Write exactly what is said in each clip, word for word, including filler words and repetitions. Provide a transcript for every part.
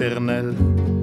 éternel.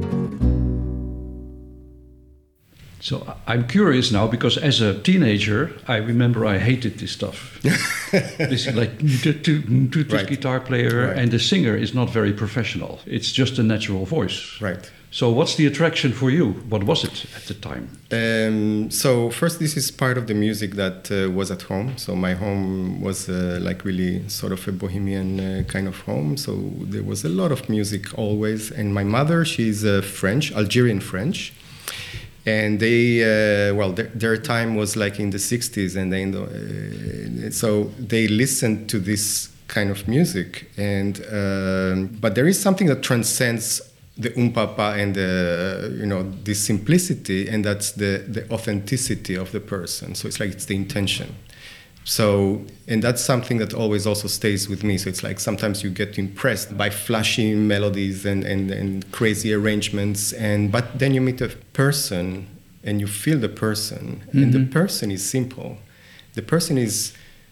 So I'm curious now because as a teenager, I remember I hated this stuff. This like right. guitar player, right. And the singer is not very professional. It's just a natural voice. Right. So what's the attraction for you? What was it at the time? Um, so first, this is part of the music that uh, was at home. So my home was uh, like really sort of a bohemian uh, kind of home. So there was a lot of music always. And my mother, she's uh, French, Algerian French. And they, uh, well, their, their time was like in the sixties, and they, uh, so they listened to this kind of music. And um, but there is something that transcends the umpapa and the, you know, the simplicity, and that's the the authenticity of the person. So it's like it's the intention. So, and that's something that always also stays with me. So it's like sometimes you get impressed by flashy melodies and, and, and crazy arrangements, and but then you meet a person and you feel the person, mm-hmm. and the person is simple. The person is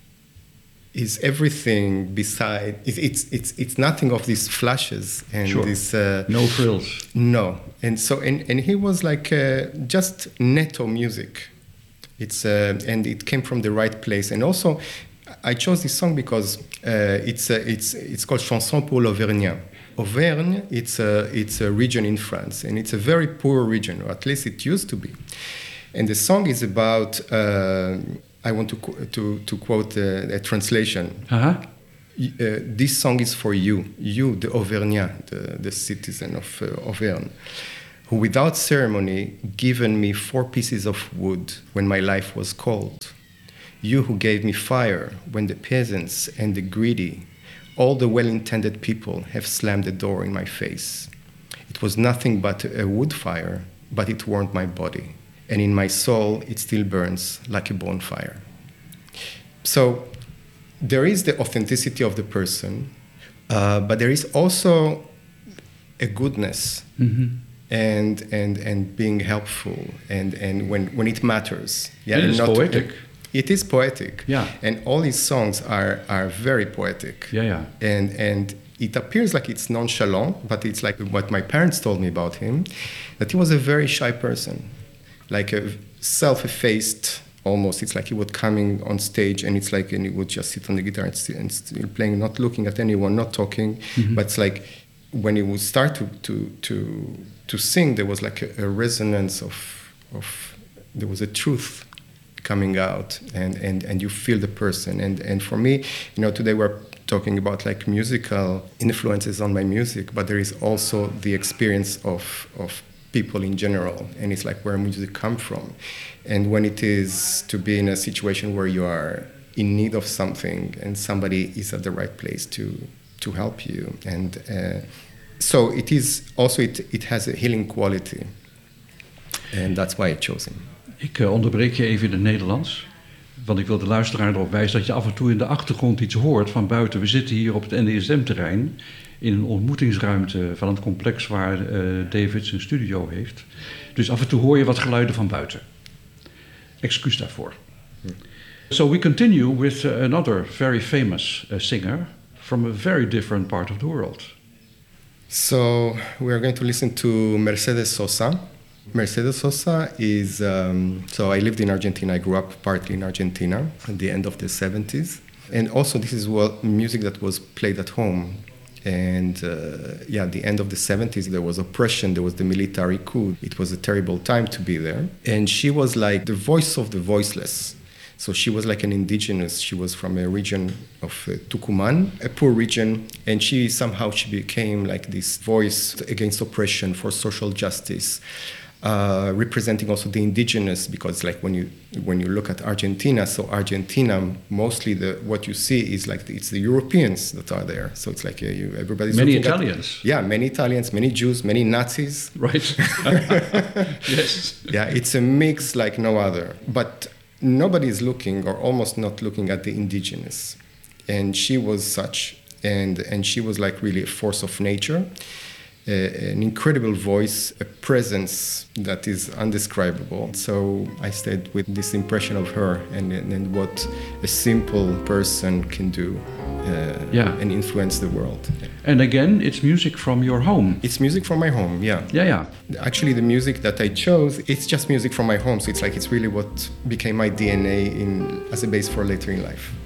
is everything beside. It's it's it's, it's nothing of these flashes and sure. this. Uh, no frills. No, and so and, and he was like uh, just netto music. It's uh, and it came from the right place, and also I chose this song because uh, it's uh, it's it's called Chanson pour l'Auvergnat. Auvergne, it's a it's a region in France, and it's a very poor region, or at least it used to be. And the song is about. Uh, I want to to to quote a, a translation. Uh-huh. Uh, this song is for you, you, the Auvergnat, the, the citizen of uh, Auvergne, who without ceremony given me four pieces of wood when my life was cold. You who gave me fire when the peasants and the greedy, all the well-intended people have slammed the door in my face. It was nothing but a wood fire, but it warmed my body. And in my soul, it still burns like a bonfire. So there is the authenticity of the person, uh, but there is also a goodness. Mm-hmm. And and and being helpful and, and when, when it matters. Yeah, it's not poetic. It is poetic. Yeah. And all his songs are are very poetic. Yeah, yeah. And and it appears like it's nonchalant, but it's like what my parents told me about him, that he was a very shy person, like a self-effaced almost. It's like he would coming on stage and it's like and he would just sit on the guitar and still, and still playing, not looking at anyone, not talking. Mm-hmm. But it's like when he would start to to to to sing, there was like a, a resonance of, of, there was a truth coming out, and, and, and you feel the person. And, and for me, you know, today we're talking about like musical influences on my music, but there is also the experience of, of people in general, and it's like where music comes from. And when it is to be in a situation where you are in need of something and somebody is at the right place to, to help you. And, uh, So it is also it, it has a healing quality, and that's why I chose him. Ik uh, onderbreek je even in het Nederlands, want ik wil de luisteraar erop wijzen dat je af en toe in de achtergrond iets hoort van buiten. We zitten hier op het N D S M-terrein in een ontmoetingsruimte van het complex waar uh, David zijn studio heeft. Dus af en toe hoor je wat geluiden van buiten. Excuus daarvoor. Hmm. So we continue with uh, another very famous uh, singer from a very different part of the world. So we are going to listen to Mercedes Sosa. Mercedes Sosa is, um, so I lived in Argentina. I grew up partly in Argentina at the end of the seventies. And also this is what music that was played at home. And uh, yeah, at the end of the seventies, there was oppression, there was the military coup. It was a terrible time to be there. And she was like the voice of the voiceless. So she was like an indigenous. She was from a region of uh, Tucumán, a poor region, and she somehow she became like this voice against oppression, for social justice, uh, representing also the indigenous. Because like when you when you look at Argentina, so Argentina mostly the what you see is like the, it's the Europeans that are there. So it's like uh, you, everybody's many looking Italians. At, yeah, many Italians, many Jews, many Nazis. Right. Yes. Yeah, it's a mix like no other, but. Nobody is looking, or almost not looking, at the indigenous. And she was such, and, and she was like really a force of nature. a, an incredible voice, a presence that is undescribable. So I stayed with this impression of her and, and, and what a simple person can do uh, yeah. and influence the world. And again, it's music from your home. It's music from my home, yeah. Yeah, yeah. Actually, the music that I chose, it's just music from my home. So it's like it's really what became my D N A in, as a base for later in life.